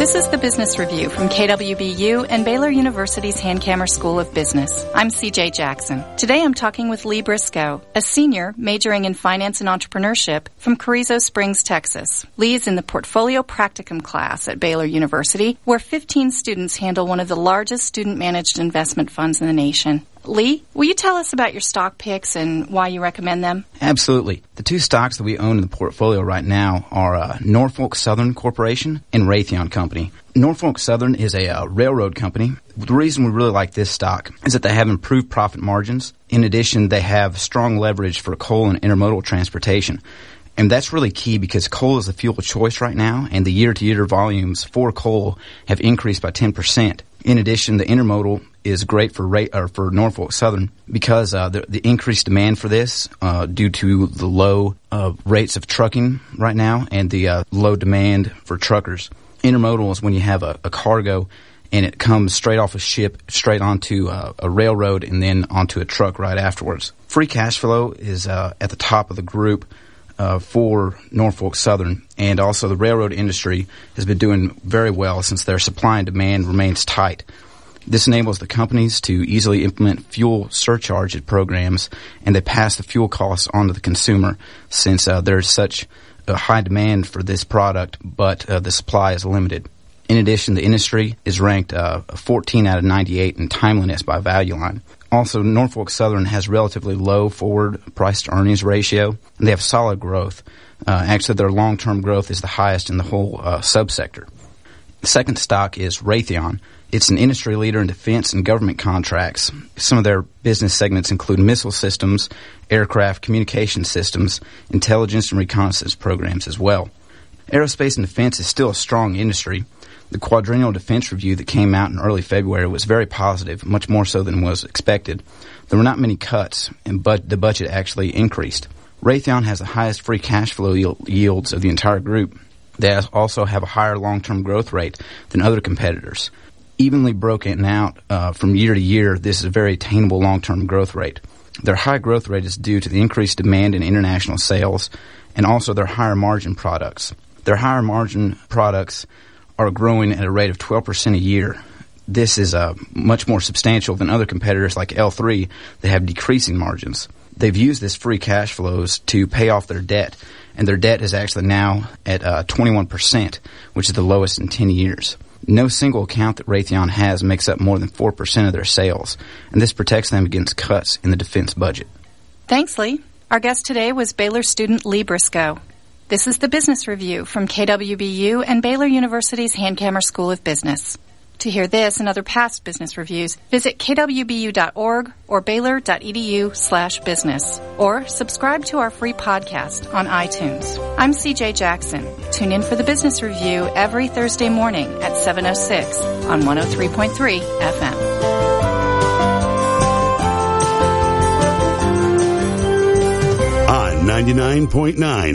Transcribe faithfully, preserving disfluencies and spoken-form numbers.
This is the Business Review from K W B U and Baylor University's Hankamer School of Business. I'm C J Jackson. Today I'm talking with Lee Briscoe, a senior majoring in finance and entrepreneurship from Carrizo Springs, Texas. Lee is in the Portfolio Practicum class at Baylor University, where fifteen students handle one of the largest student-managed investment funds in the nation. Lee, will you tell us about your stock picks and why you recommend them? Absolutely. The two stocks that we own in the portfolio right now are uh, Norfolk Southern Corporation and Raytheon Company. Norfolk Southern is a uh, railroad company. The reason we really like this stock is that they have improved profit margins. In addition, they have strong leverage for coal and intermodal transportation. And that's really key because coal is the fuel of choice right now, and the year-to-year volumes for coal have increased by ten percent. In addition, the intermodal is great for rate, or for Norfolk Southern because uh, the, the increased demand for this uh, due to the low uh, rates of trucking right now and the uh, low demand for truckers. Intermodal is when you have a, a cargo and it comes straight off a ship, straight onto uh, a railroad, and then onto a truck right afterwards. Free cash flow is uh, at the top of the group Uh, for Norfolk Southern, and also the railroad industry has been doing very well since their supply and demand remains tight. This enables the companies to easily implement fuel surcharge programs, and they pass the fuel costs on to the consumer since uh, there's such a high demand for this product, but uh, the supply is limited. In addition, the industry is ranked uh, fourteen out of ninety-eight in timeliness by Value Line. Also, Norfolk Southern has relatively low forward price-to-earnings ratio, and they have solid growth. Uh, actually, their long-term growth is the highest in the whole uh, subsector. The second stock is Raytheon. It's an industry leader in defense and government contracts. Some of their business segments include missile systems, aircraft communication systems, intelligence and reconnaissance programs as well. Aerospace and defense is still a strong industry. The Quadrennial Defense Review that came out in early February was very positive, much more so than was expected. There were not many cuts, and but the budget actually increased. Raytheon has the highest free cash flow yield, yields of the entire group. They also have a higher long-term growth rate than other competitors. Evenly broken out uh, from year to year, this is a very attainable long-term growth rate. Their high growth rate is due to the increased demand in international sales and also their higher margin products. Their higher margin products are growing at a rate of twelve percent a year. This is uh, much more substantial than other competitors like L three that have decreasing margins. They've used this free cash flows to pay off their debt, and their debt is actually now at uh, twenty-one percent, which is the lowest in ten years. No single account that Raytheon has makes up more than four percent of their sales, and this protects them against cuts in the defense budget. Thanks, Lee. Our guest today was Baylor student Lee Briscoe. This is the Business Review from K W B U and Baylor University's Hankamer School of Business. To hear this and other past business reviews, visit k w b u dot org or baylor dot e d u slash business, or subscribe to our free podcast on iTunes. I'm C J Jackson. Tune in for the Business Review every Thursday morning at seven oh six on one oh three point three F M. On ninety-nine point nine